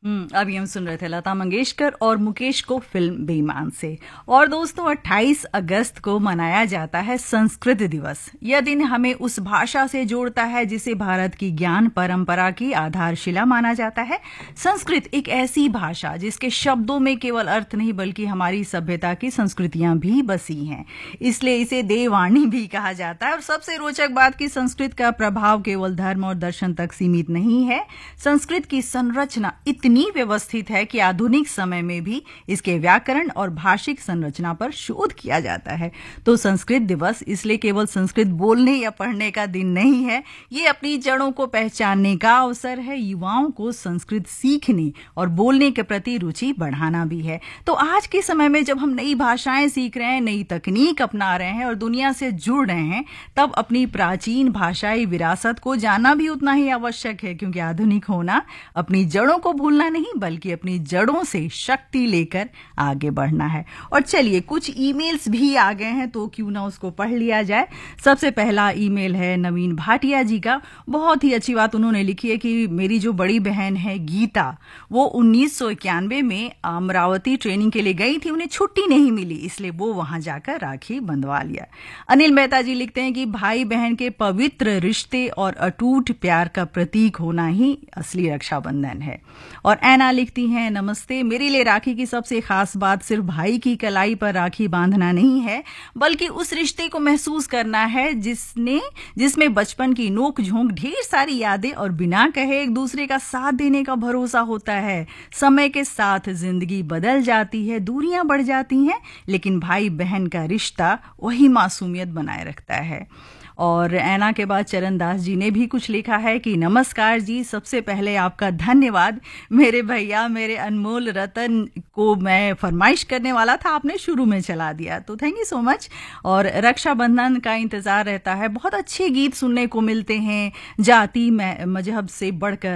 अभी हम सुन रहे थे लता मंगेशकर और मुकेश को फिल्म बेईमान से। और दोस्तों, 28 अगस्त को मनाया जाता है संस्कृत दिवस। यह दिन हमें उस भाषा से जोड़ता है जिसे भारत की ज्ञान परंपरा की आधारशिला माना जाता है। संस्कृत एक ऐसी भाषा जिसके शब्दों में केवल अर्थ नहीं बल्कि हमारी सभ्यता की संस्कृतियां भी बसी हैं, इसलिए इसे देववाणी भी कहा जाता है। और सबसे रोचक बात कि संस्कृत का प्रभाव केवल धर्म और दर्शन तक सीमित नहीं है। संस्कृत की संरचना इतनी व्यवस्थित है कि आधुनिक समय में भी इसके व्याकरण और भाषिक संरचना पर शोध किया जाता है। तो संस्कृत दिवस इसलिए केवल संस्कृत बोलने या पढ़ने का दिन नहीं है, ये अपनी जड़ों को पहचानने का अवसर है। युवाओं को संस्कृत सीखने और बोलने के प्रति रुचि बढ़ाना भी है। तो आज के समय में जब हम नई भाषाएं सीख रहे हैं, नई तकनीक अपना रहे हैं और दुनिया से जुड़ रहे हैं, तब अपनी प्राचीन भाषाई विरासत को जानना भी उतना ही आवश्यक है, क्योंकि आधुनिक होना अपनी जड़ों को भूलना नहीं बल्कि अपनी जड़ों से शक्ति लेकर आगे बढ़ना है। और चलिए, कुछ ईमेल्स भी आ गए हैं तो क्यों ना उसको पढ़ लिया जाए। सबसे पहला ईमेल है नवीन भाटिया जी का। बहुत ही अच्छी बात उन्होंने लिखी है कि मेरी जो बड़ी बहन है गीता, वो 1991 में अमरावती ट्रेनिंग के लिए गई थी। उन्हें छुट्टी नहीं मिली, इसलिए वो वहां जाकर राखी बंधवा लिया। अनिल मेहता जी लिखते हैं कि भाई बहन के पवित्र रिश्ते और अटूट प्यार का प्रतीक होना ही असली रक्षाबंधन है। और ऐना लिखती हैं, नमस्ते, मेरे लिए राखी की सबसे खास बात सिर्फ भाई की कलाई पर राखी बांधना नहीं है, बल्कि उस रिश्ते को महसूस करना है जिसमें बचपन की नोक झोंक, ढेर सारी यादें और बिना कहे एक दूसरे का साथ देने का भरोसा होता है। समय के साथ जिंदगी बदल जाती है, दूरियां बढ़ जाती हैं, लेकिन भाई बहन का रिश्ता वही मासूमियत बनाए रखता है। और ऐना के बाद चरण दास जी ने भी कुछ लिखा है कि नमस्कार जी, सबसे पहले आपका धन्यवाद। मेरे भैया, मेरे अनमोल रतन को मैं फरमाइश करने वाला था, आपने शुरू में चला दिया, तो थैंक यू सो मच। और रक्षाबंधन का इंतजार रहता है, बहुत अच्छे गीत सुनने को मिलते हैं, जाति मजहब से बढ़कर